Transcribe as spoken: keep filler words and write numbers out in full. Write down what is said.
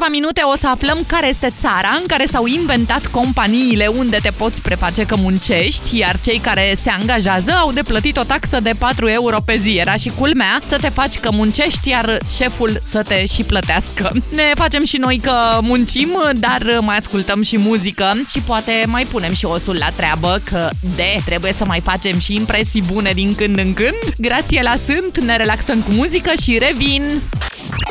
câteva minute o să aflăm care este țara în care s-au inventat companiile unde te poți preface că muncești, iar cei care se angajează au de plătit o taxă de patru euro pe zi. Era și culmea să te faci că muncești, iar șeful să te și plătească. Ne facem și noi că muncim, dar mai ascultăm și muzică și poate mai punem și osul la treabă, că de trebuie să mai facem și impresii bune din când în când. Grație la Sunt, ne relaxăm cu muzică și revin!